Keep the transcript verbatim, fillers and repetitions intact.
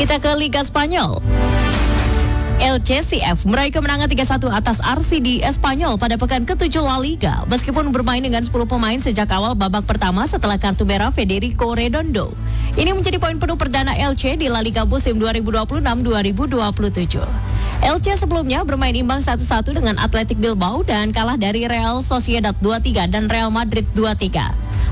Kita ke Liga Spanyol. L C C F meraih kemenangan tiga satu atas R C D Espanyol pada pekan ketujuh La Liga meskipun bermain dengan sepuluh pemain sejak awal babak pertama setelah kartu merah Federico Redondo. Ini menjadi poin penuh perdana L C di La Liga musim dua ribu dua puluh enam dua ribu dua puluh tujuh. L C sebelumnya bermain imbang satu satu dengan Athletic Bilbao dan kalah dari Real Sociedad dua tiga dan Real Madrid dua tiga.